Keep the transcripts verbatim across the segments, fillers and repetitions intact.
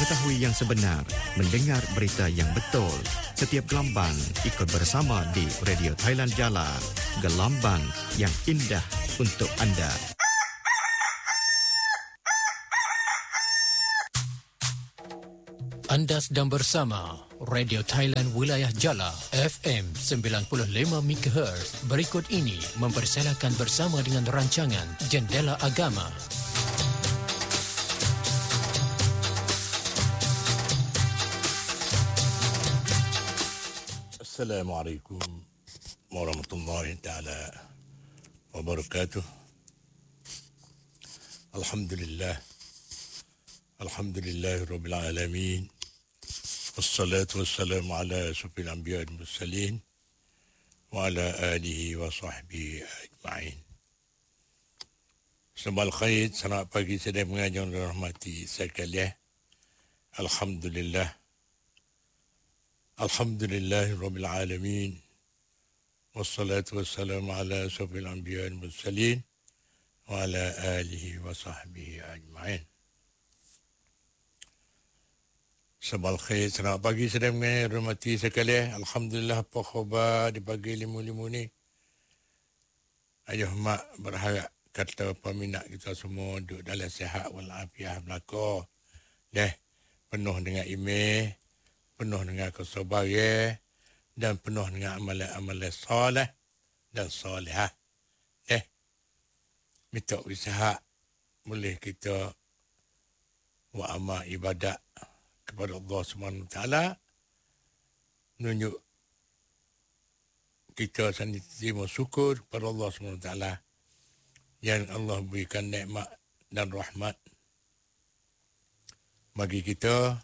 mengetahui yang sebenar, mendengar berita yang betul. Setiap gelombang ikut bersama di Radio Thailand Jala. Gelombang yang indah untuk anda. Anda sedang bersama Radio Thailand Wilayah Jala F M sembilan puluh lima megahertz. Berikut ini mempersilakan bersama dengan rancangan Jendela Agama. Assalamualaikum warahmatullahi taala wabarakatuh. Alhamdulillah. Alhamdulillahirabbil alamin. Wassalatu wassalamu ala asyrafil anbiya'i wal mursalin wa ala alihi wa sahbihi ajma'in. Selamat khair, selamat pagi, sedang mengajar dan rahmati sekalian. Alhamdulillah. Alhamdulillahirabbil alamin. Wassalatu wassalamu ala asyrafil anbiya'i wal mursalin wa ala alihi wa sahbihi ajma'in. Sabal khair, selamat pagi sedang menghormati sekalian. Alhamdulillah, apa khabar di pagi limu-limu ni? Ayuh mak berharap kata peminat kita semua duduk dalam sihat walafiat belaka. Deh, penuh dengan iman, penuh dengan kesabaran dan penuh dengan amalan-amalan soleh dan solehah. Deh, minta usaha boleh kita buat amal ibadat kepada Allah Subhanahu Wa Taala, menunjuk kita senantiasa syukur kepada Allah Subhanahu Wa Taala yang Allah berikan nikmat dan rahmat bagi kita.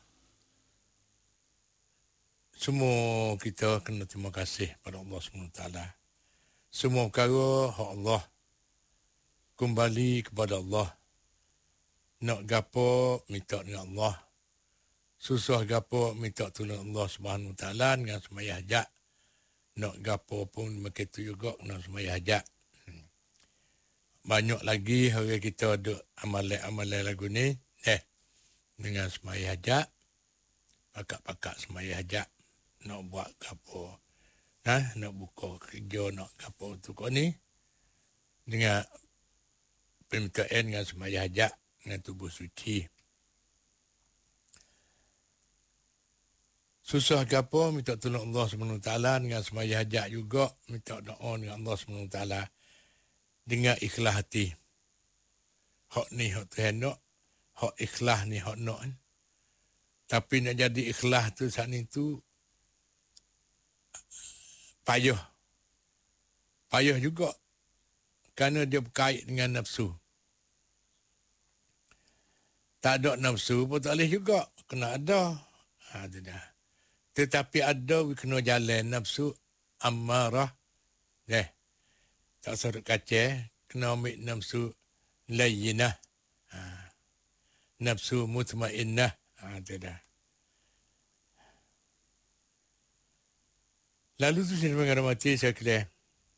Semua kita kena terima kasih pada Allah Subhanahu Wa Taala. Semua perkara hak Allah, kembali kepada Allah. Nak gapo minta dengan Allah. Susah gapo minta tolong Allah Subhanahu Wa Taala dengan semaya hajat. Nak gapo pun begitu juga dengan semaya hajat. Banyak lagi hari kita ada amalan-amalan lagu ni. Eh, dengan semaya hajat. Pakak-pakak semaya hajat. Nak buat gapo. Nah, nak buka kerja, nak gapo tu kau ni. Dengan permintaan dengan semaya hajat. Dengan tubuh suci. Susah ke apa, minta tolong Allah Subhanahu Wa Taala dengan semaya hajat juga, minta doa dengan Allah Subhanahu Wa Taala dengan ikhlas hati. Hak ni hak Tuhan nak, hak ikhlas ni hak nak. Tapi nak jadi ikhlas tu saat ni tu payah. Payah juga kerana dia berkait dengan nafsu. Tak ada nafsu pun tak boleh juga, kena ada. Ha, tu dah. Tetapi ada kena jalan nafsu ammarah. Eh, tak sorot kaca, kena ambil nafsu layyinah. Ha. Nafsu mutmainnah. Ha, tu dah. Lalu tu saya menghormati sekalian.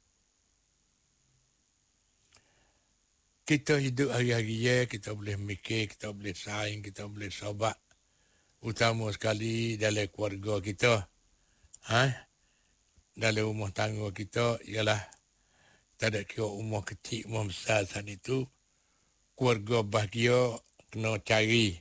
Kita hidup hari-hari ya, kita boleh mikir, kita boleh saing, kita boleh sabar. Utama sekali dalam keluarga kita, ha? Dalam rumah tangga kita ialah tak ada kira rumah kecil, rumah besar saat itu, keluarga bahagia kena cari,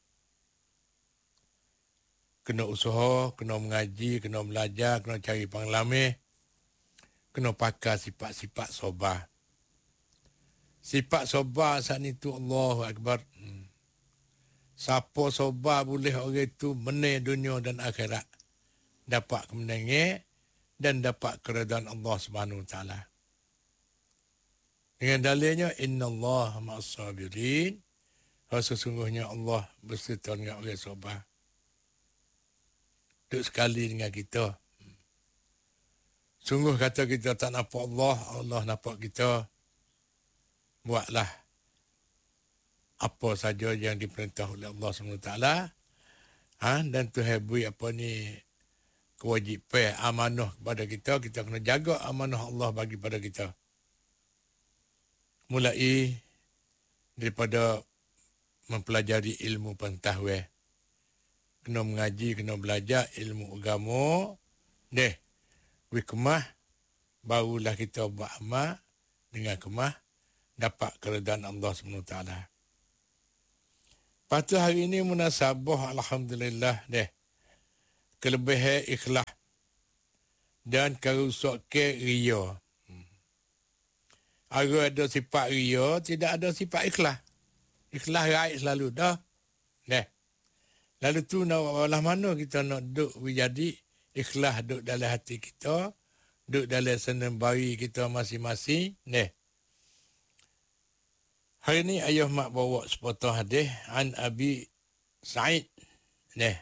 kena usaha, kena mengaji, kena belajar, kena cari pengalaman, kena pakai sifat-sifat sabar. Sifat sabar saat itu Allahu Akbar. Hmm. Siapa sabar boleh orang itu menang dunia dan akhirat. Dapat kemenangan dan dapat keredaan Allah Subhanahu Wa Taala. Dengan dalilnya, Inna Allah ma'as sabirin. Sesungguhnya Allah berserta dengan orang sabar. Duduk sekali dengan kita. Sungguh kata kita tak nampak Allah, Allah nampak kita. Buatlah apa saja yang diperintah oleh Allah subhanahu wa taala, ha, dan Tuhan beri apa ni kewajipan amanah kepada kita, kita kena jaga amanah Allah bagi pada kita. Mulai daripada mempelajari ilmu pengetahuan, kena mengaji, kena belajar ilmu agama. Deh, we kemah, barulah kita buat amal dengan kemah, dapat keredaan Allah subhanahu wa taala. Lepas tu hari ini munasabah, Alhamdulillah deh. Kelebihan ikhlas dan kerusak ke ria. Ada ada sifat ria, tidak ada sifat ikhlas. Ikhlas raib selalu dah. Deh. Lalu tu nak olah mana kita nak duduk jadi ikhlas duduk dalam hati kita, duduk dalam sanubari kita masing-masing. Deh. Hari ni ayah mak bawa sepotong hadis an Abi Sa'id nah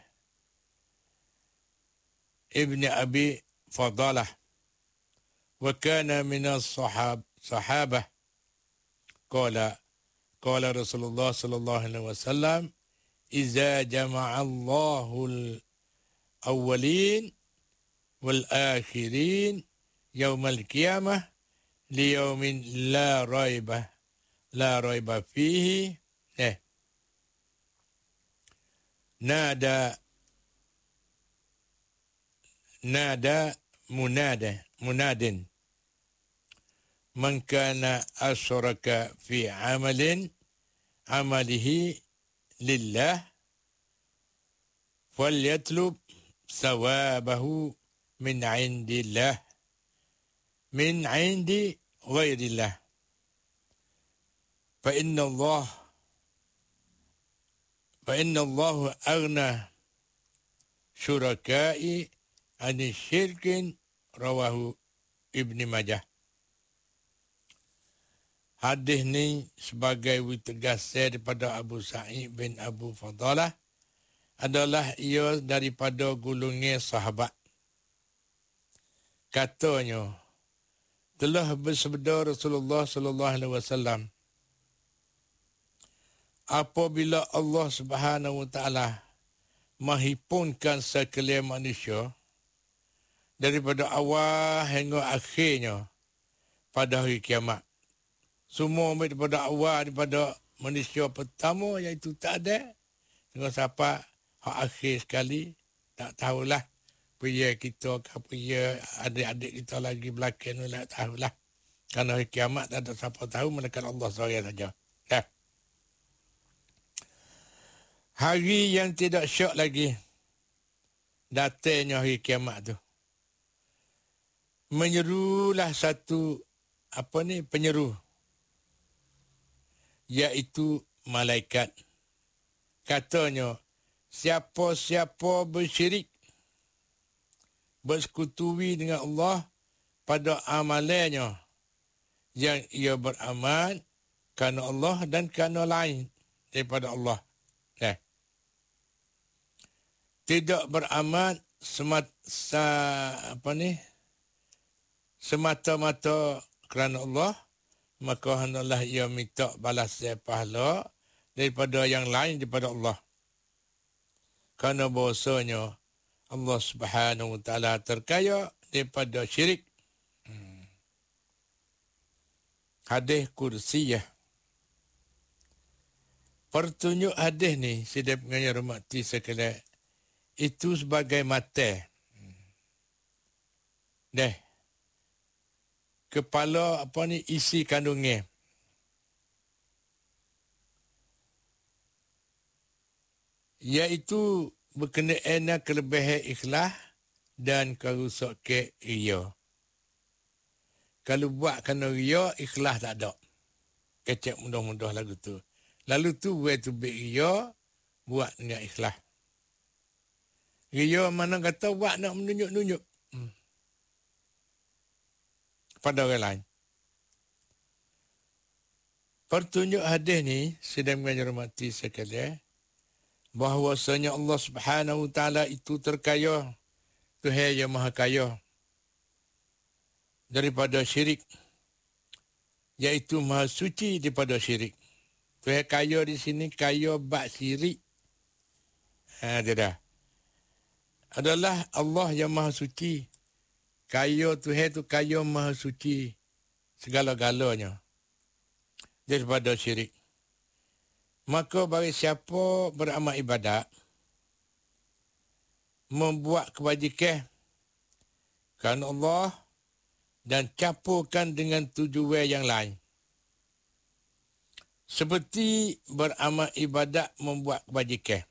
Ibn Abi Fadalah wa kana min as-sahab sahabah qala qala Rasulullah sallallahu alaihi wasallam idza jama'a Allahu al-awwalin wal akhirin yawm al-qiyamah li yawmin la raibah لا ريب فيه eh. نادى نادى منادى مناد من كان أشرك في عمل عمله لله فليطلب ثوابه من عند الله من عند غير الله فإن الله فإن الله أغنى شركائي عن الشرك رواه Ibn Majah. Hadis ni sebagai witegasnya daripada Abu Sa'id bin Abu Fadalah adalah ia daripada gulungnya sahabat. Katanya telah bersabda Rasulullah sallallahu alaihi wasallam, apabila Allah Subhanahu wa taala menghimpunkan sekalian manusia daripada awal hingga akhirnya pada hari kiamat, semua daripada awal daripada manusia pertama iaitu tak ada dengan siapa hak akhir sekali tak tahulah. Punya kita ke punya adik-adik kita lagi belakang ni tak tahulah. Kerana hari kiamat tak ada siapa tahu melainkan Allah seorang saja. Dah. Hari yang tidak syak lagi datangnya hari kiamat tu. Menyerulah satu apa ni penyeru, iaitu malaikat. Katanya, siapa-siapa bersyirik, bersekutui dengan Allah pada amalannya yang ia beramal kerana Allah dan kerana lain daripada Allah. Eh. Tidak beramal semat, sa, apa ni, semata-mata kerana Allah, maka hendaklah ia minta balas pahala daripada yang lain daripada Allah. Kerana bahasanya Allah Subhanahu wa taala terkaya daripada syirik. Hmm. Hadis kursiyah. Pertunjuk hadis ni, sedap pengajar hormati sekalian, itu sebagai mata. Hmm. Deh. Kepala apa ni isi kandungnya. Iaitu berkenaan kelebihan ikhlas dan kerusak ke ria. Kalau buat kerana ria, ikhlas tak ada. Kecek mudah-mudah lagu tu. Lalu tu buat tu ria, buat dengan ikhlas. Ria mana kata buat nak menunjuk-nunjuk. Hmm. Pada orang lain. Pertunjuk hadis ni, sedang mengajar mati sekalian, bahawasanya Allah Subhanahu wa taala itu terkaya, Tuhan yang maha kaya daripada syirik, iaitu maha suci daripada syirik. Tuhan kaya di sini kaya bak syirik. Ha, dia dah. Adalah Allah yang maha suci. Kaya Tuhan tu kaya maha suci segala-galanya daripada syirik. Maka bagi siapa beramal ibadat, membuat kebajikan kerana Allah dan campurkan dengan tujuan yang lain. Seperti beramal ibadat membuat kebajikan.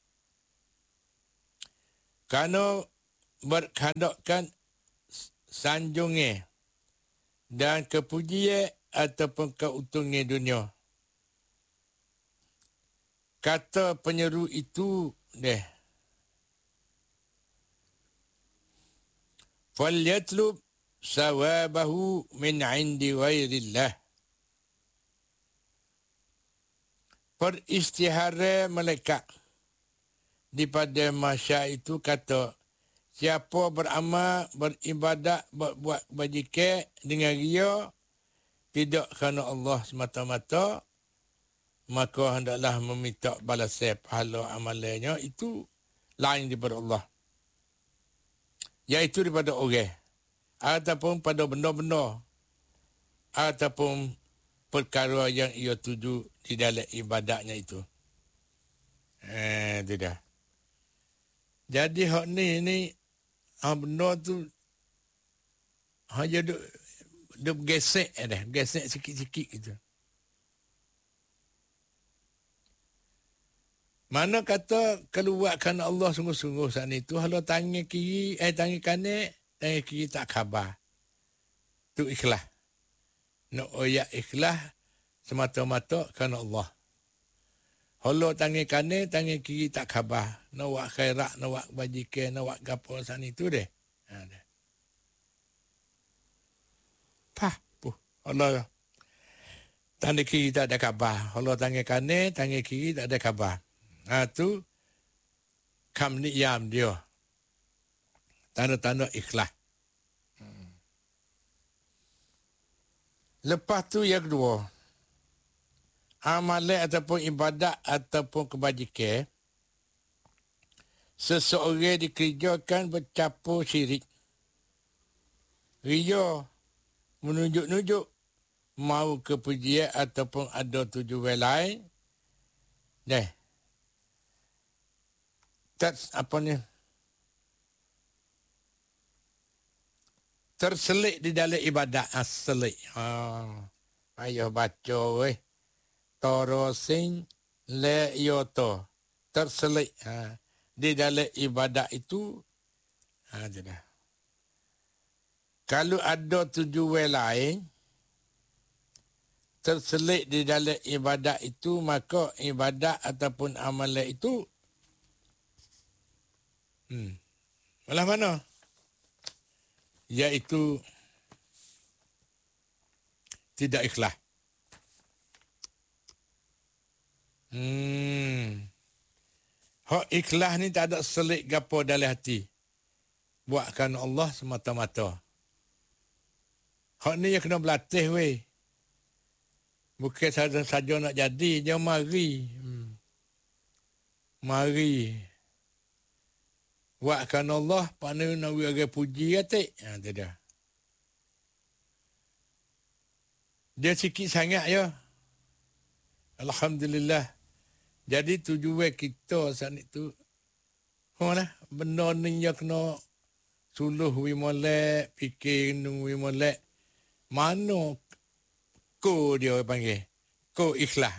Kerana berkandakkan sanjungnya dan kepujian ataupun keuntungan dunia. Kata penyeru itu deh. Falyatlub sawabahu min indi ghairillah. Peristihara malaikat daripada masyarakat itu kata, siapa beramal, beribadat, buat kebajikan dengan ria, tidak kerana Allah semata-mata, maka hendaklah meminta balasan pahala amalannya itu lain daripada Allah. Iaitu daripada orang. Ataupun pada benda-benda. Ataupun perkara yang ia tuju di dalam ibadatnya itu. Eh, itu dah. Jadi hak ni, ni, ah, benda tu, hanya duk, duk gesek dah. Gesek sikit-sikit gitu. Mana kata keluar kerana Allah sungguh-sungguh saat itu, kalau tangan kiri, eh tangan kanan, tangan kiri tak khabar. Itu ikhlas. Nak oyak ikhlas semata-mata kerana Allah. Kalau tangan kanan, tangan kiri tak khabar. Nak buat khairat, nak buat kebajikan, nak buat gapo saat itu deh. Ha, deh. Pah, puh. Allah. Tangan kiri tak ada khabar. Kalau tangan kanan, tangan kiri tak ada khabar. Ha, tu kam niyam dia. Tanda-tanda ikhlas. Hmm. Lepas tu yang kedua, amalan ataupun ibadat ataupun kebajikan, seseorang dikerjakan bercampur syirik. Ria, menunjuk-nunjuk, mau kepujian ataupun ada tujuan lain. Dah. That's apa ni? Terselit di dalam ibadat asli. Ha. Ayo baca weh. Torosing le yoto. Terselit ha. Di dalam ibadat itu. Ha, dah. Kalau ada tujuan lain, terselit di dalam ibadat itu, maka ibadat ataupun amalan itu Hmm. Malah mana? Iaitu tidak ikhlas. Hmm. Hak ikhlas ni tak ada selit gapo dalam hati. Buatkan Allah semata-mata. Hak ni yang kena berlatih weh. Bukan saja-saja nak jadi, dia mari. Hmm. Mari. Buatkan Allah, pada nak beri puji kata. Ha, tu dah. Dia sikit sangat ya. Alhamdulillah. Jadi tujuan kita saat itu, oh lah, benda ni yang kena suluh wi molek, fikir nu wi molek. Mana ko dia panggil? Ko ikhlas.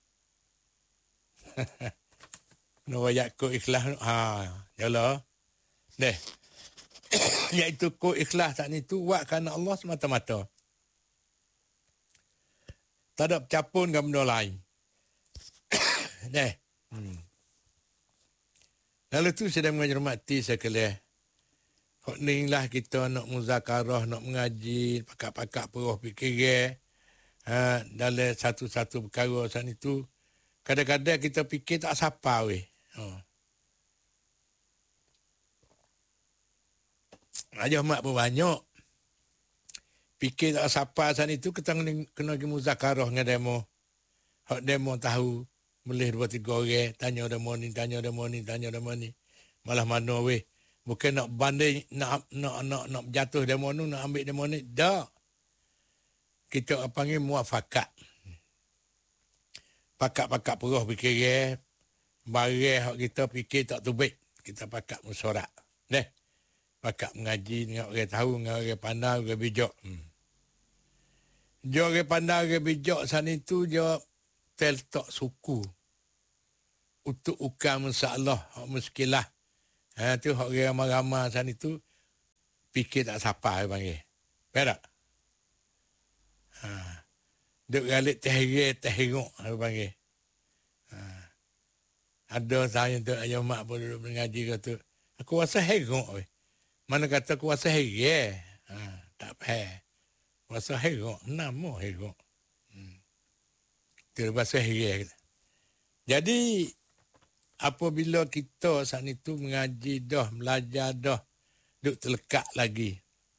No wayak ko ikhlas. Ha, yalah. Deh. Iaitu ko ikhlas saat itu buat kerana Allah semata-mata. Tak ada capun dengan benda lain. Deh. Hmm. Lalu tu sedang menghormati sekalian. Hak ni lah kita nak muzakarah, nak mengaji, pakak-pakak peroh fikir. Ha, dalam satu-satu perkara saat itu. Kadang-kadang kita fikir tak sapa weh. Oh. Aja mak pun banyak. Fikir tak siapa saat itu, kita kena pergi muzakarah dengan demo. Hak demo tahu, boleh dua tiga orang, tanya demo ni, tanya demo ni, tanya demo ni. Malah mana weh. Bukan nak banding, nak nak nak nak jatuh demo ni, nak ambil demo ni. Tak. Kita panggil muafakat. Pakak-pakak peroh fikir, barang hak kita fikir tak tu baik. kita pakak musorak. Neh. Pakak mengaji dengan orang tahu, dengan orang pandai, orang bijak. Hmm. Dia orang pandai, orang bijak sana itu, dia teltok suku. Untuk ukam insya-Allah, hak meskilah. Ha, tu hak orang ramai-ramai sana itu, fikir tak siapa, dia panggil. Berak? Ha. Duk galik tehir-tehiruk, dia panggil. Ha. Ada saya tu, ayah mak pun duduk mengaji kata, aku rasa herok. Mana kata aku rasa herok? Ha. Tak faham. Rasa herok, nama herok. Hmm. Itu bahasa herok. Jadi, apabila kita saat itu mengaji dah, belajar dah, duk terlekat lagi.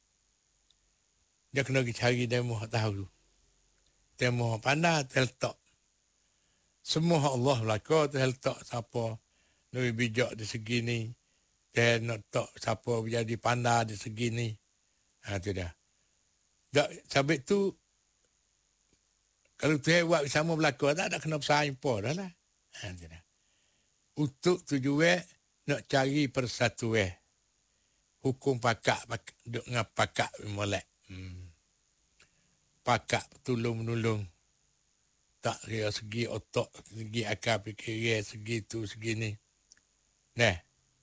Dia kena pergi cari demo tahu. Demo pandai teltok. Semua Allah belaka teltok siapa lebih bijak di segi ni. Dan nak tok siapa jadi pandai di segi ni. Ha tu dah. Dak sabit tu kalau Tuhan buat sama belaka tak ada kena bersaing apa dah lah. Ha tu dah. Untuk tujuan nak cari persatuan. Hukum pakak, pakak duk ngap pakak molek. Hmm. Pakak tolong-menolong. Tak kira segi otak, segi akal fikiran, segi tu, segi ni. Nah.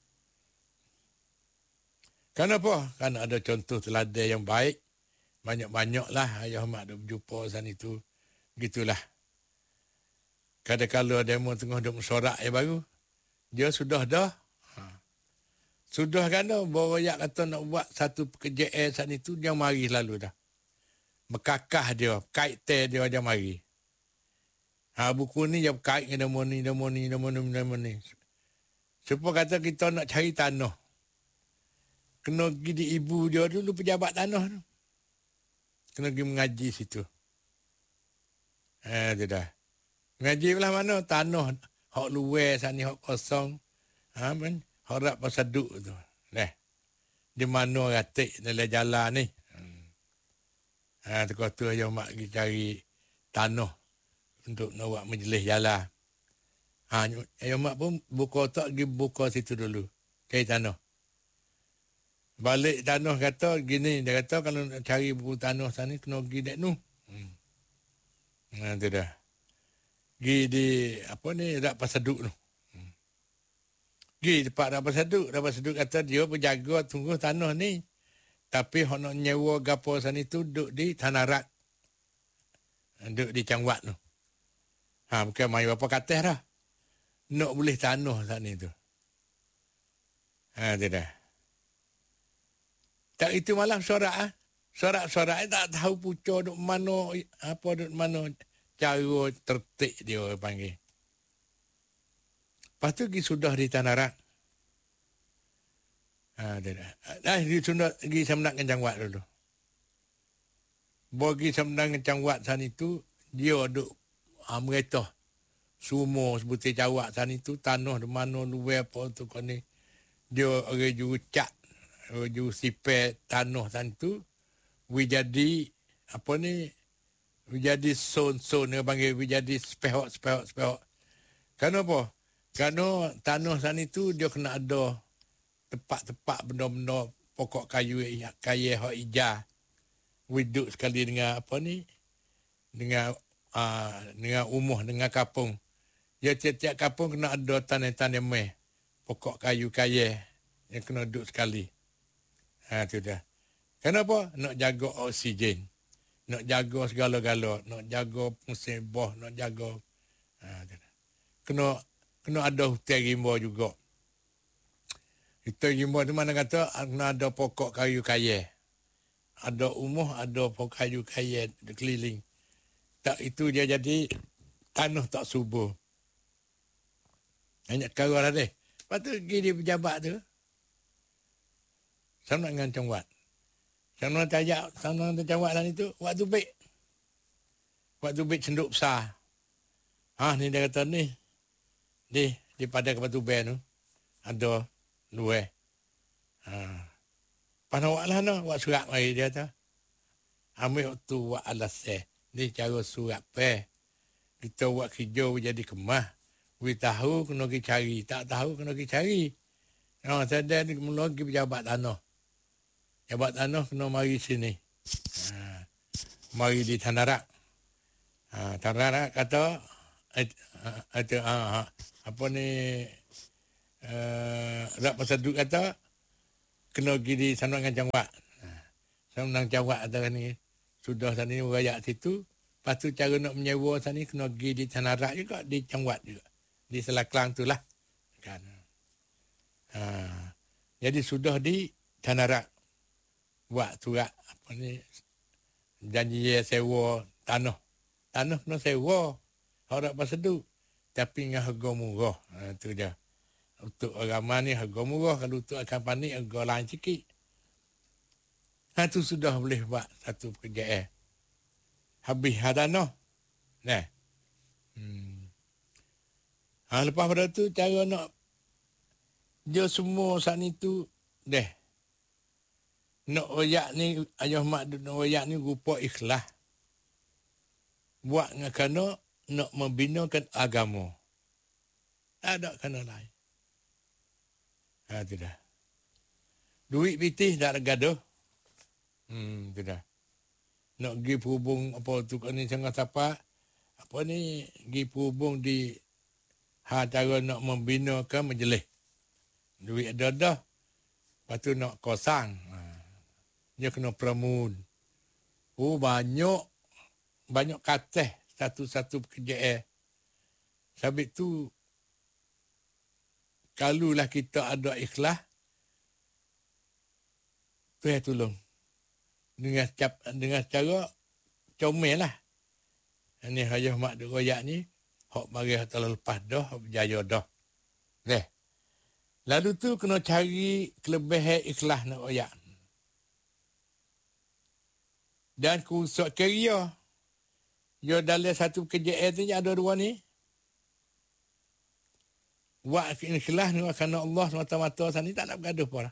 Kenapa? Kerana ada contoh teladan yang baik. Banyak-banyaklah ayah mak duk berjumpa sana itu. Begitulah. Kadang-kadang demo tengah duk bersorak yang baru. Dia sudah dah. Ha. Sudah kan dah. Boroyak kata nak buat satu pekerjaan sana itu. Dia mari lalu dah. Berkakah dia. Kait teh dia dia mari. Ha, buku ni dia berkait dengan demo ni, demo ni, demo ni, demo ni. Supaya kata kita nak cari tanah. Kena pergi di ibu dia dulu pejabat tanah tu. Kena pergi mengaji situ. Ha, tu dah. Mengaji belah mana? Tanah. Hak luar sana, hak kosong. Ha, man. Hak rak pasal duk tu. Nah. Di mana ratik dalam jalan ni. Hmm. Ha, tu kata yang mak pergi cari tanah. Untuk nak buat majlis jalan. Ha, yang mak pun buka otak pergi buka situ dulu. Cari tanah. Balik tanah kata gini. Dia kata kalau nak cari buku tanah sana kena pergi dek nu. Hmm. Ha, tu dah. Pergi di apa ni rak pasaduk tu. Hmm. Pergi tempat rak pasaduk. Rak pasaduk kata dia berjaga tunggu tanah ni. Tapi hok nak nyewa gapo sana tu duduk di Tanah Rat. Duduk di Cangwat tu. Ha, bukan mai apa kata dah. Nak boleh tanah sana tu. Ha, tu dah. Tak itu malam sorak ah. Sorak-sorak tak tahu pucuk duk mana apa duk mana cara tertik dia panggil. Lepas tu pergi sudah di Tanah Rat. Ha, tu dah. Dah pergi sudah pergi Semnak Kencangwat dulu. Bagi Semnak Kencangwat sana itu dia duk ha, mereka semua sebutir jawab sana itu tanah di mana luar apa tu kau ni dia orang juru cat orang juru sipet tanah sana tu jadi apa ni jadi son-son dia panggil jadi sepehok sepehok sepehok. Kenapa? Kerana tanah sana itu dia kena ada tempat-tempat benda-benda pokok kayu kayu hak hijau widuk sekali dengan apa ni dengan uh, dengan umuh dengan kampung. Ya tiap-tiap kampung kena ada tanah-tanah meh. Pokok kayu-kayu yang kena duduk sekali. Ha tu dah. Kenapa? Nak jaga oksigen. Nak jaga segala-gala, nak jaga musim boh, nak jaga ha tu dah. Kena kena ada hutan rimba juga. Hutan rimba tu mana kata kena ada pokok kayu-kayu. Ada umuh, ada pokok kayu-kayu di keliling. Tak itu dia jadi tanah tak subur. Banyak kau lah deh. Lepas tu pergi di pejabat tu. Sama dengan Cangwat. Sama dengan tajak, sama dengan Cangwat lah itu. Waktu baik. Waktu baik cenduk besar. Ha, ni dia kata ni. Di, di pada ke Batu Ben tu. Ada luar. Ha. Pasal awak lah no. Awak surat mari dia tu. Ambil tu awak alaseh. Ni cara surat pe. Kita buat kerja jadi kemah. We tahu kena pergi cari. Tak tahu kena pergi cari. Oh, saya ni mula pergi pejabat tanah. Pejabat tanah kena mari sini. Ha, mari di Tanarak. Ha, Tanarak kata, itu ha, ha, apa ni, uh, Rak Pasaduk kata, kena pergi di sana dengan Cangwat. Ha, sana dengan Cangwat kata ni, sudah sana ni rakyat situ. Lepas tu cara nak menyewa sana ni, kena pergi di Tanarak juga, di Cangwat juga. Di Selaklang tu lah. Kan. Ha, jadi sudah di Tanarak. Buat surat apa ni janji sewa tanah. Tanah kena sewa. Orang Pasaduk. Tapi dengan harga murah. Ha, itu dia. Untuk orang ni harga murah. Kalau untuk akan panik harga lain sikit. Ha, itu sudah boleh buat satu pekerjaan. Habis ha, tanah. Nah. Hmm. Ha, lepas pada tu cara nak dia semua saat itu deh. Nak royak ni, ayah mak nak royak ni rupa ikhlas. Buat dengan kerana nak membinakan agama. Tak ada kerana lain. Ha, tidak. Duit pitih tak ada gaduh. Hmm, tidak. Nak pergi perhubung apa tu ni sangat siapa. Apa ni, pergi perhubung di ha, cara nak membinakan majlis. Duit ada dah. Lepas tu nak kosang. Dia kena pramun. Oh, banyak. Banyak kateh. Satu-satu pekerjaan. Sebab tu, kalulah kita ada ikhlas, Tuhan tolong. Dengan, cap, dengan cara comel lah. Ini ayah mak duk royak ni, hok mari telah lepas dah, hok berjaya dah. Deh. Lalu tu kena cari kelebihan ikhlas nak royak. Dan kursus kerja. Yo dalam satu kerjaan tu ada dua ni. Buat ikhlas ni kerana Allah semata-mata sana ni tak nak bergaduh pun.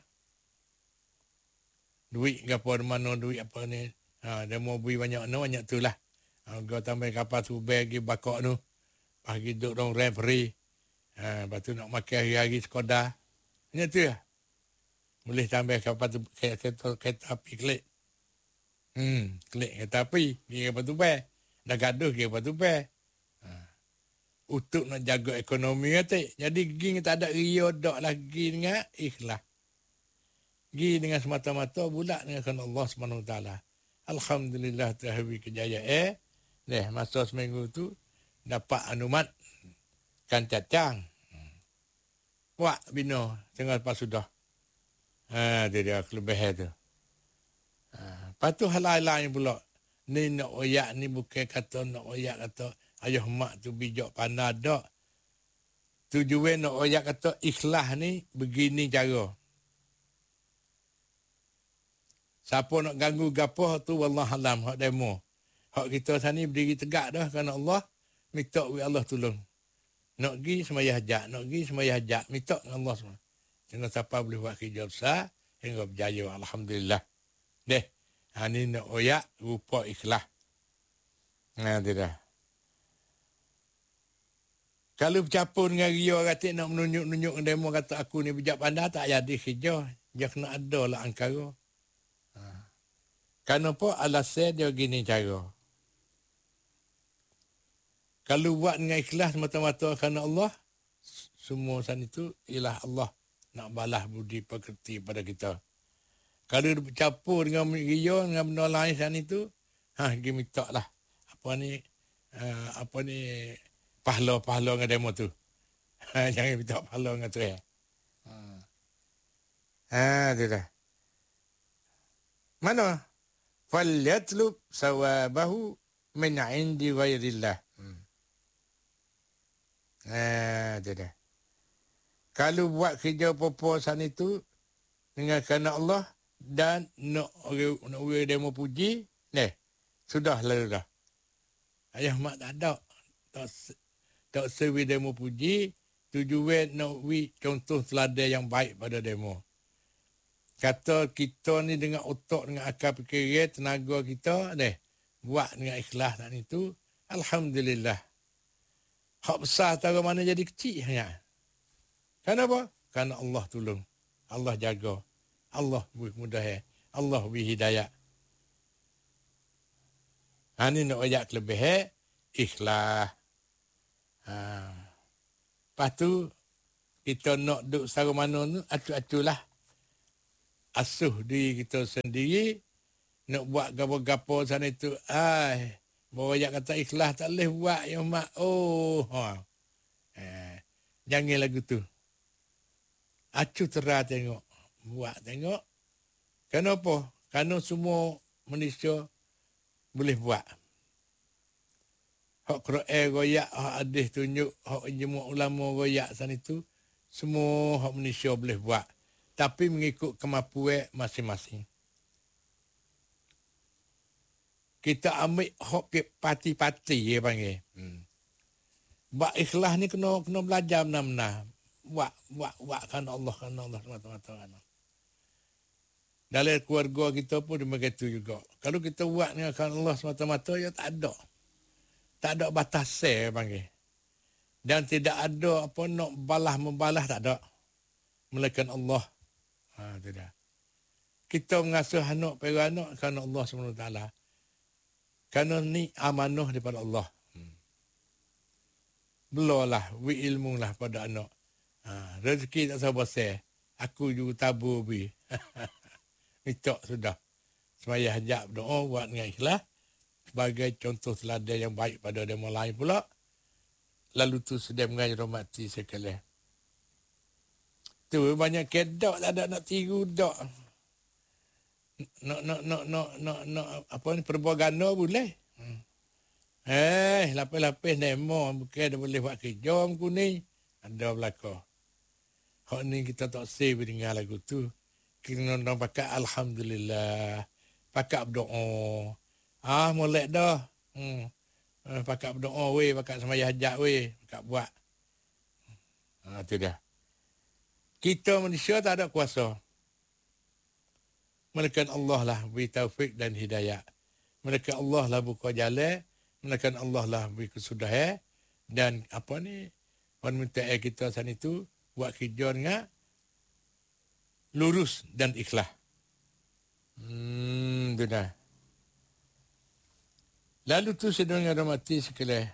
Duit ke apa mana duit apa ni. Ha, dia mau beri banyak no, banyak tu lah. Ha, kau tambah kapal tu bagi bakok tu. Bagi duduk orang referee. Ha, lepas tu nak makan hari-hari Skoda. Banyak tu lah. Boleh tambah kapal tu kereta, kereta api klik. Hmm, klik kereta api. Pergi kapal tu bel. Dah gaduh ke kapal tu bel. Ha. Untuk nak jaga ekonomi kata. Jadi gini tak ada ria dak lagi dengan ikhlas. Gi dengan semata-mata bulat dengan kerana Allah subhanahu wa taala. Alhamdulillah terhabi kejayaan. Eh, deh masa seminggu tu dapat anumat kan cacang. Wak bina tengah lepas sudah. Ha, dia dia kelebihan tu. Ha, lepas tu hal lain pula. Ni nak oyak ni bukan kata nak oyak kata ayah mak tu bijak pandai dak. Tujuan nak oyak kata ikhlas ni begini cara. Siapa nak ganggu gapo tu wallahualam hak demo. Hak kita sini berdiri tegak dah kerana Allah minta wi Allah tolong. Nak gi semaya hajat, nak gi semaya hajat, minta dengan Allah semua. Jangan siapa boleh buat kerja besar hingga berjaya alhamdulillah. Deh, ha ni nak oyak rupa ikhlas. Nah, dia dah. Kalau bercampur dengan ria kata nak menunjuk-nunjuk demo kata aku ni bijak pandai tak jadi kerja. Dia kena ada lah angkara. Kenapa alasan dia gini cara? Kalau buat dengan ikhlas mata-mata kerana Allah, semua sana itu ialah Allah nak balas budi pekerti pada kita. Kalau bercampur dengan ria dengan benda lain sana itu, ha, pergi minta lah. Apa ni, uh, apa ni, pahala-pahala dengan demo tu. Ha, jangan minta pahala dengan tu ya. Ha, ha tu dah. Mana? Falyatlub sawabahu min indi ghairillah. Hmm. Ah, tu dah. Kalau buat kerja apa-apa sana itu dengan kerana Allah dan nak nak orang demo puji, neh, sudah lalu dah. Ayah mak tak ada. Tak tak sewi demo puji, tujuan nak wi contoh teladan yang baik pada demo. Kata kita ni dengan otak, dengan akal fikiran, tenaga kita, deh, buat dengan ikhlas dan itu, alhamdulillah. Hak besar tahu mana jadi kecil hanya. Kenapa? Kerana Allah tolong. Allah jaga. Allah beri kemudahan. Allah beri hidayah. Ha, ni nak ayat kelebihan ikhlas. Ha. Lepas tu, kita nak duduk sara mana tu, acu-aculah. Asuh diri kita sendiri, nak buat gapo-gapo sana itu. Ai, bawa ayat kata ikhlas tak boleh buat, ya mak. Oh, ha. Eh, jangan lagu tu. Acu terah tengok. Buat tengok. Kenapa? Kerana semua manusia boleh buat. Hak Quran goyak, hak hadis tunjuk, hak ijma' ulama goyak sana itu, semua hak manusia boleh buat. Tapi mengikut kemampuan masing-masing. Kita ambil hak ke pati-pati, dia panggil. Hmm. Buat ikhlas ni kena kena belajar benar-benar. Buat, buat, buat kan Allah, kan Allah, semata-mata. Dalam keluarga kita pun dia begitu juga. Kalau kita buat dengan kan Allah semata-mata, ya tak ada. Tak ada batasnya, panggil. Dan tidak ada apa nak balas-membalas, tak ada. Melainkan Allah. Ha, tidak. Kita mengasuh anak, pera anak, kerana Allah subhanahu wa taala. Kerana ni amanah daripada Allah. Hmm. Belalah, wi ilmu lah pada anak. Ha, rezeki tak sabar saya. Aku juga tabur bi. Minta sudah. Semaya hajab doa buat dengan ikhlas. Sebagai contoh teladan yang baik pada demo lain pula. Lalu tu sudah mengajar mati sekali. Tu banyak kedok tak ada nak tiru dok. Nak nak nak nak nak nak apa ni propaganda boleh. Hmm. Eh, lapis-lapis demo bukan dah boleh buat kerja aku ni. Ada belaka. Hak ni kita tak save dengan lagu tu. Kena nak pakai alhamdulillah. Pakai berdoa. Ah, molek dah. Hmm. Pakai berdoa weh, pakai sembahyang hajat weh, pakai buat. Ha, tu dah. Kita manusia tak ada kuasa. Melainkan Allah lah beri taufik dan hidayah. Melainkan Allah lah buka jalan. Melainkan Allah lah beri kesudahan. Dan apa ni, permintaan kita sana itu, buat kerja dengan lurus dan ikhlas. Hmm, tu dah. Lalu tu sedang rahmati sekalian.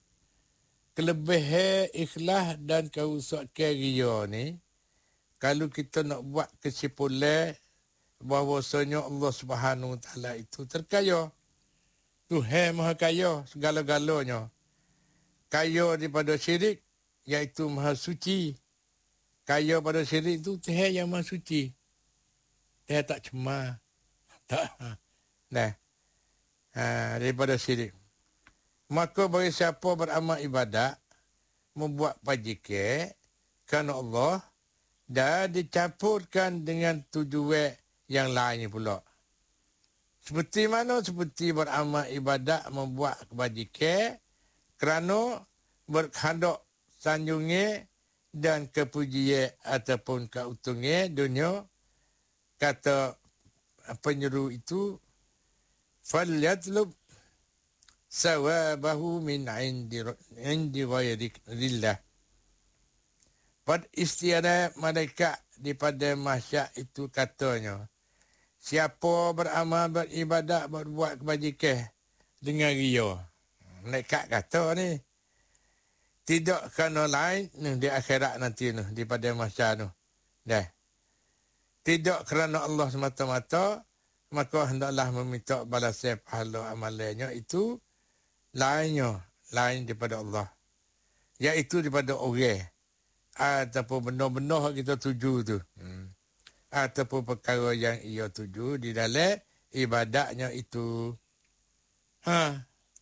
Kelebihan ikhlas dan kerusakan ria ni, kalau kita nak buat kesimpulan bahawasanya Allah Subhanahu Wa Taala itu terkaya. Tuhan Maha Kaya segala-galanya. Kaya daripada syirik, iaitu Maha Suci. Kaya pada syirik itu Tuhan yang Maha Suci. Tuhan tak cemar. Tak. Nah. Ha, daripada syirik. Maka bagi siapa beramal ibadat, membuat bajikan kerana Allah, dan dicampurkan dengan tujuan yang lain pula. Seperti mana? Seperti beramal ibadat, membuat kebajikan kerana berkehendak sanjungnya dan kepujian ataupun keutungnya dunia. Kata penyeru itu, falyatlub sawabahu min indi indi ghairillah. Pada istiadat malaikat daripada mahsyar itu katanya, siapa beramal, beribadat, berbuat kebajikan dengan ria. Malaikat kata ni, tidak kerana lain ni, di akhirat nanti ni, daripada mahsyar ni. Dah. Tidak kerana Allah semata-mata, maka hendaklah meminta balasan pahala amalannya itu lainnya, lain daripada Allah. Iaitu daripada orang. Ataupun benar-benar kita tuju tu. Hmm. Ataupun perkara yang ia tuju di dalam ibadatnya itu. Ha.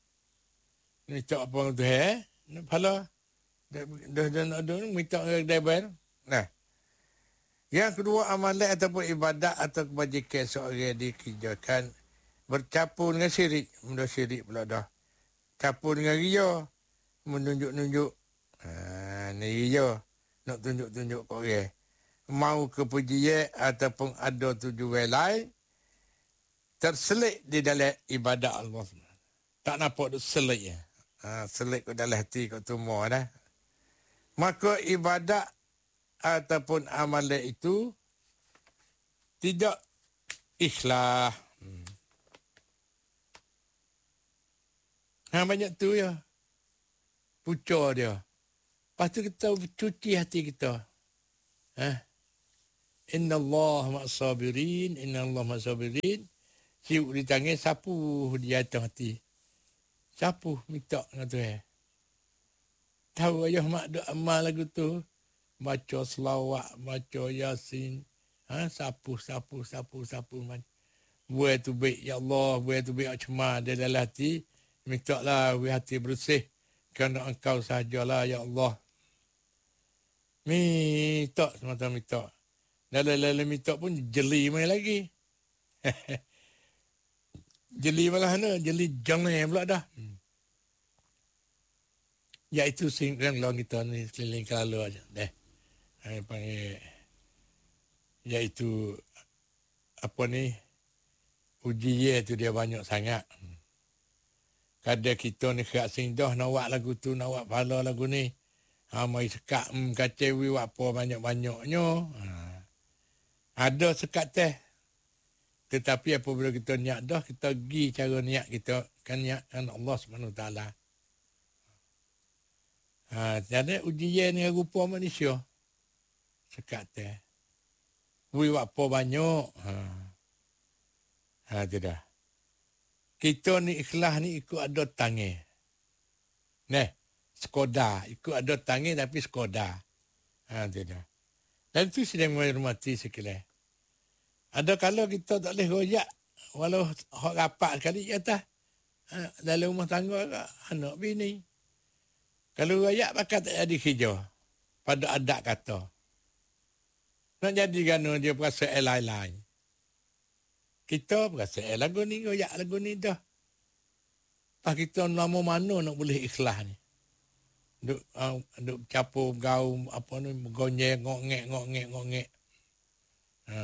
Minta apa tu eh? Pahala. Dah dah nak ada minta dari bayar. Nah. Yang kedua, amalan ataupun ibadat atau kebajikan seorang dikerjakan bercampur dengan syirik. Benda syirik pula dah. Campur dengan ria. Menunjuk-nunjuk. Ha, ni ria. Nak tunjuk-tunjuk ke orang. Mau kepujian ataupun ada tujuan lain. Terselit di dalam ibadat Allah. Tak nampak tu selit ya. Ha, selit ke dalam hati kau tumbuh dah. Maka ibadat ataupun amalan itu tidak ikhlas. Hmm. Ha, banyak tu ya. Pucuk dia. Lepas tu kita cuci hati kita. Ha? Inna Allah ma'asabirin. Inna Allah ma'asabirin. Siuk di tangan, sapu di atas hati. Sapu, minta dengan Tuhan. Tahu ayah mak duk amal lagu tu. Baca selawat, baca yasin. Ha? Sapu, sapu, sapu, sapu. Buat tu baik, ya Allah. Buat tu baik cuma dia dalam hati. Minta lah, hati bersih. Kerana engkau sahajalah, ya Allah. Minta, semata minta. Dalam-dalam minta pun jeli main lagi. Jeli malah mana? Jeli jangan pula dah. Hmm. Iaitu singkang long kita ni keliling kalau aja. Deh. Saya panggil. Iaitu apa ni? Ujian tu dia banyak sangat. Kadang kita ni khak sing dah nak buat lagu tu, nak buat pahala lagu ni. Ha, mai sekat um, kacewi buat apa banyak-banyaknya. Ha. Ada sekat teh. Tetapi apabila kita niat dah, kita pergi cara niat kita. Kan niatkan Allah subhanahu wa taala. Ha, jadi ujian ni rupa manusia. Sekat teh. Wui buat apa banyak. Ha. Ha, tidak. Kita ni ikhlas ni ikut ada tangan. Neh, Skoda. Ikut ada tangan tapi Skoda. Ha, tidak. Dan itu sedang menghormati sekalian. Ada kalau kita tak boleh royak. Walau hak rapat sekali di atas. Ha, dalam rumah tangga ke, anak bini. Kalau royak bakal tak jadi kerja. Pada adat kata. Nak jadi gana dia perasa lain-lain. Kita berasa eh, lagu ni, royak lagu ni dah. Pas kita lama mana nak boleh ikhlas ni. Duk, uh, duk capur, gaum, apa ni, gonyek, ngok-ngek, ngok-ngek, ngok-ngek. Ha.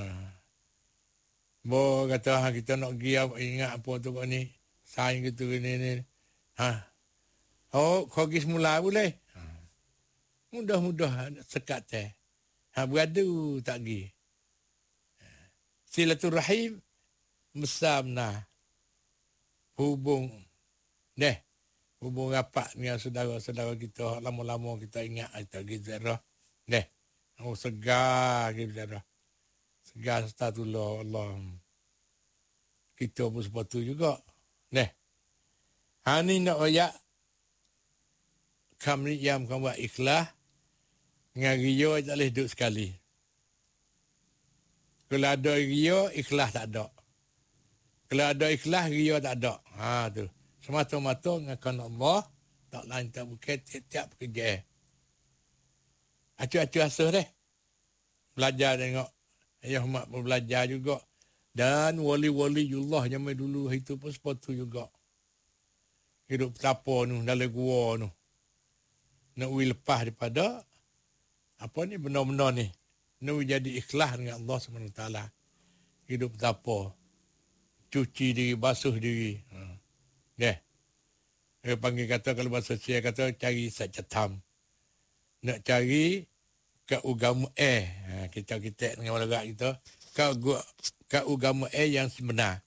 Bo kata, ha, kita nak pergi, ingat apa tu kau ni. Saing gitu, ni, ni. Ha. Oh, kau pergi semula boleh. Ha. Mudah-mudah sekat teh. Ha, beradu tak pergi. Ha. Silaturahim. Mesam hubung deh hubung rapat dengan saudara-saudara kita lama-lama kita ingat kita gizarah deh oh segar gizarah segar statullah Allah kita pun sepatu juga deh hani nak royak kami yang kamu buat ikhlas dengan rio tak boleh duduk sekali kalau ada rio ikhlas tak ada. Kalau ada ikhlas, ria tak ada. Ha tu. Semata-mata ngakan Allah, tak lain tak bukan tiap-tiap pekerja. Acu-acu asuh deh. Belajar tengok. Ayah mak pun belajar juga. Dan wali-wali Allah zaman dulu itu pun sepatu juga. Hidup petapa tu, dalam gua tu. Nak ui lepas daripada apa ni benda-benda ni. Nak jadi ikhlas dengan Allah subhanahu wa taala. Hidup petapa. Cuci diri, basuh diri. Ha. Deh. Dia panggil kata, kalau bahasa saya kata, cari sajatam. Nak cari ke agama eh. Ha, kita kita dengan orang kita. Ke, ke agama eh yang sebenar.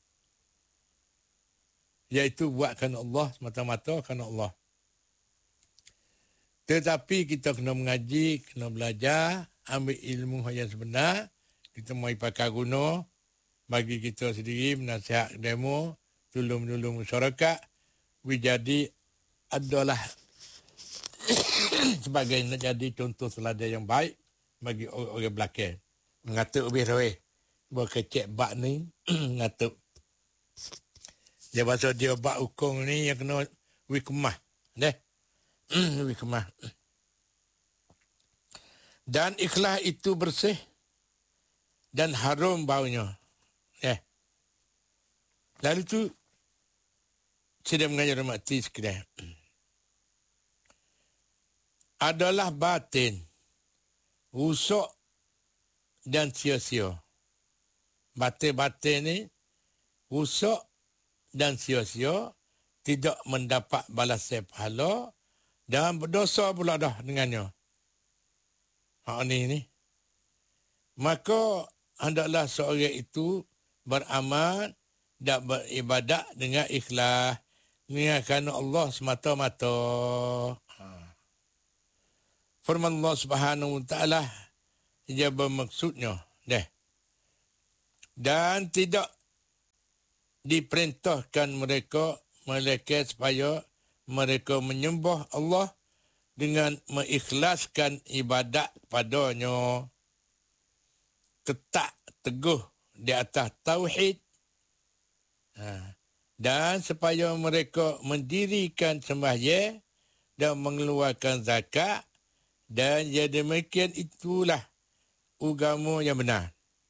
Iaitu buatkan Allah, semata-mata kerana Allah. Tetapi kita kena mengaji, kena belajar, ambil ilmu yang sebenar. Kita mahu pakai guna. Bagi kita sendiri, menasihat demo, tolong-menolong masyarakat, jadi adalah sebagai nak jadi contoh teladan yang baik bagi orang belakang. Ngatuk lebih rawih. Berkecek bak ni, ngatuk. Dia bahasa dia bak ukung ni yang kena wikmah. Deh. Wikmah. Dan ikhlas itu bersih dan harum baunya. Eh. Lalu tu saya mengajar mati sekalian. Adalah batin, rusak dan sia-sia. Batin-batin ni rusak dan sia-sia, tidak mendapat balasan pahala dan berdosa pula dah dengannya. Hak ni ni. Maka hendaklah seorang itu beramal dan beribadat dengan ikhlas, dengan kerana Allah semata-mata. Firman Allah Subhanahu wa taala ia bermaksudnya deh. Dan tidak diperintahkan mereka melainkan supaya mereka menyembah Allah dengan mengikhlaskan ibadat padanya, tetap teguh di atas tauhid, ha. Dan supaya mereka mendirikan sembahyang dan mengeluarkan zakat, dan jadi demikian itulah agama yang benar.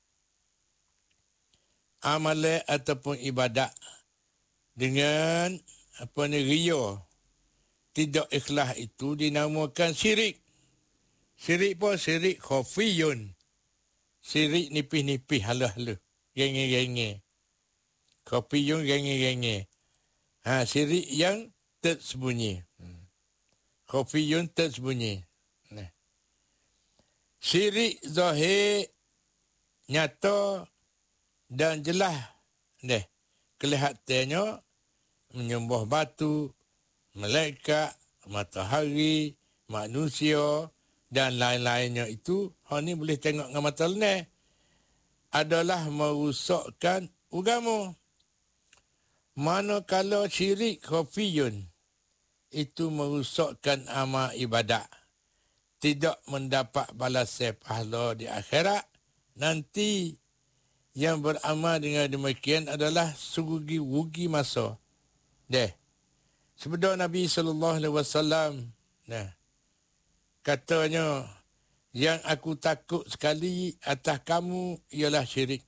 Amalan ataupun ibadat dengan apa ni riya, tidak ikhlas itu dinamakan syirik. Syirik pun syirik khafiyun. Syirik nipis-nipis, halah-halah, genge-genge. Khafiyun genge-genge. Ha, syirik yang tersembunyi. Khafiyun tersembunyi. Nah. Syirik zahir, nyata dan jelas. Deh, kelihatannya menyembah batu, malaikat, matahari, manusia dan lain-lainnya itu, hal ni boleh tengok dengan mata leneh, adalah merusakkan agama. Manakala syirik khafiyun itu merusakkan amal ibadat, tidak mendapat balasan pahala di akhirat nanti. Yang beramal dengan demikian adalah serugi-rugi masa. Deh. Sebelum Nabi sallallahu alaihi wasallam, nah, katanya, yang aku takut sekali atas kamu ialah syirik.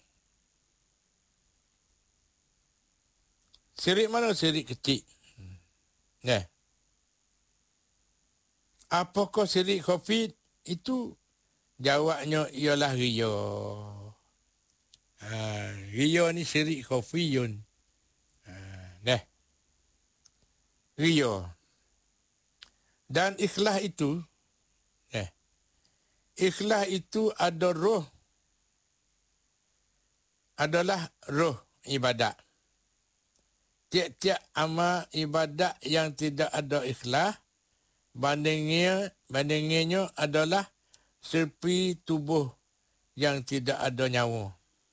Syirik mana? Syirik kecil. Nah. Apakah syirik khafi itu? Jawabnya ialah riya. Ha, riya ni syirik khafiyun. Ha, dah. Riya. Dan ikhlas itu, eh, ikhlas itu ada roh, adalah roh ibadat. Tiap-tiap amal ibadat yang tidak ada ikhlas, bandingnya, bandingannya adalah seperti tubuh yang tidak ada nyawa.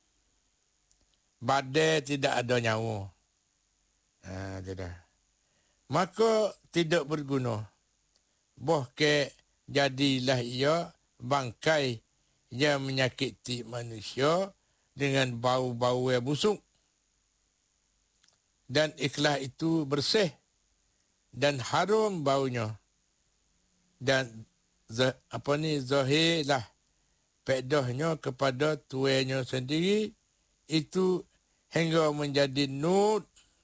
Badai tidak ada nyawa. Ha, tidak. Maka tidak berguna. Bahkan jadilah ia bangkai yang menyakiti manusia dengan bau-bau yang busuk. Dan ikhlas itu bersih dan harum baunya. Dan apa ni zahirlah pedahnya kepada tuannya sendiri, itu hingga menjadi nur,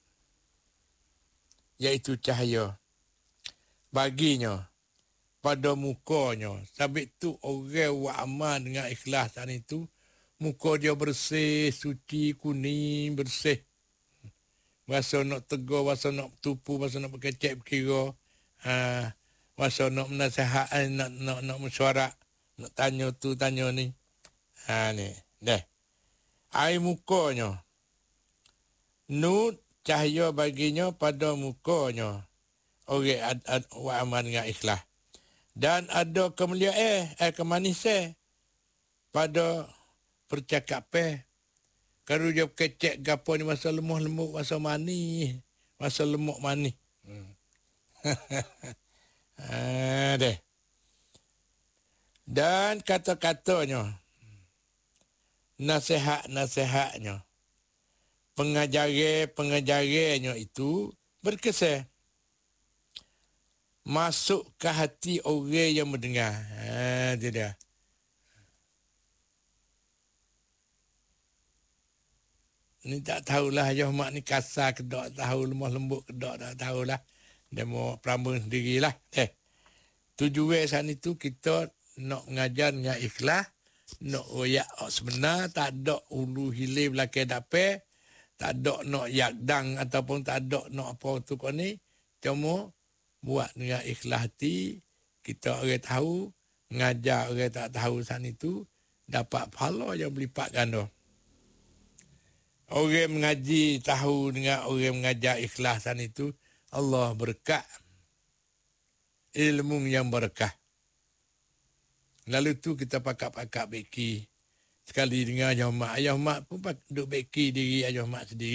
iaitu cahaya baginya pada mukanya. Sebab tu orang buat amal dengan ikhlasan itu, muka dia bersih, suci, kuning, bersih. Masa nak tegur, masa nak tupu, masa nak berkecek berkira, ha, masa nak menasihat, nak nak nak mesyuarat, nak tanya tu, tanya ni. Ha ni, dah. Air mukanya. Nur cahaya baginya pada mukanya. Orang buat amal dengan ikhlas. Dan ada kemuliaan, eh, kemanisan pada percakapan. Kalau dia kecek gapo ni masa lemah lembut, masa manis, masa lemuk manis. Hmm. ha, deh. Dan kata-katanya, nasihat-nasihatnya, pengajaran-pengajarannya itu berkesan. Masuk ke hati orang yang mendengar. Ha, itu dia. Ni tak tahulah Ayah Mak ni kasar ke tak tahu, lemah lembut ke tak tak tahulah. Dia mau perambun sendirilah. Eh, tujuan sana itu kita nak mengajar dengan ikhlas, nak royak sebenar, tak ada ulu hilir belakang dapat, tak ada nak yakdang ataupun tak ada nak apa tu kau ni. Cuma buat dengan ikhlas hati, kita orang tahu, mengajar orang tak tahu sana itu dapat pahala yang berlipat ganda. Orang mengaji tahu dengan orang mengajar ikhlasan itu, Allah berkat ilmu yang berkah. Lalu tu kita pakak-pakak beki. Sekali dengar ayah mak, ayah mak pun duk beki diri ayah mak sendiri.